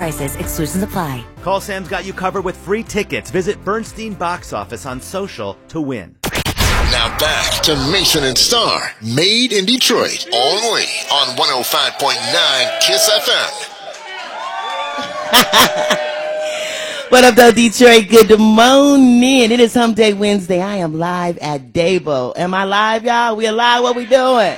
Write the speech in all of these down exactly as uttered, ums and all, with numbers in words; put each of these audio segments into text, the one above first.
prices. Exclusions apply. Call Sam's got you covered with free tickets. Visit Bernstein Box Office on social to win. Now back to Mason and Star, made in Detroit, only on one oh five point nine KISS F M. What up, though, Detroit? Good morning. It is Hump Day Wednesday. I am live at Dabo. Am I live, y'all? We alive? What we doing?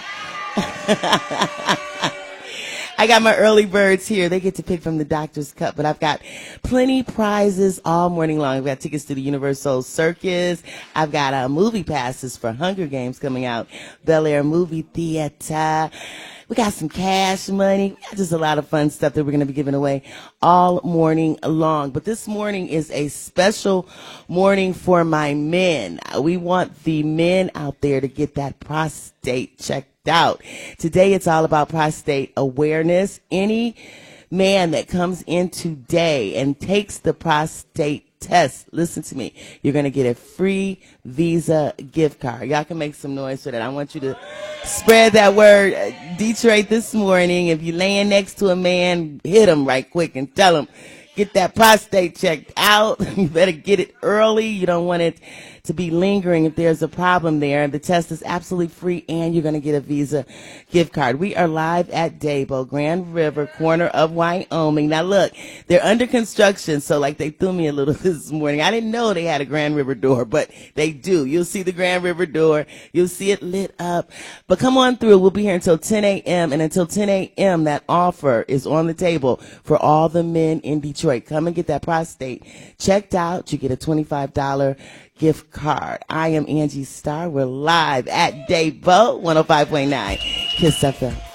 I got my early birds here. They get to pick from the Doctor's Cup, but I've got plenty prizes all morning long. I've got tickets to the Universal Circus. I've got uh, movie passes for Hunger Games coming out, Bel Air Movie Theater. We got some cash money. We got just a lot of fun stuff that we're going to be giving away all morning long. But this morning is a special morning for my men. We want the men out there to get that prostate checked out. Today it's all about prostate awareness. Any man that comes in today and takes the prostate test, listen to me, you're going to get a free Visa gift card. Y'all can make some noise for that. I want you to spread that word. Detroit this morning, if you're laying next to a man, hit him right quick and tell him, get that prostate checked out. You better get it early. You don't want it to be lingering if there's a problem there. The test is absolutely free, and you're going to get a Visa gift card. We are live at Dabo, Grand River, corner of Wyoming. Now, look, they're under construction, so like they threw me a little this morning. I didn't know they had a Grand River door, but they do. You'll see the Grand River door. You'll see it lit up. But come on through. We'll be here until ten a.m., and until ten a.m., that offer is on the table for all the men in Detroit. Come and get that prostate checked out. You get a twenty-five dollars gift card. I am Angie Starr. We're live at Dabo, one oh five point nine KISS F M.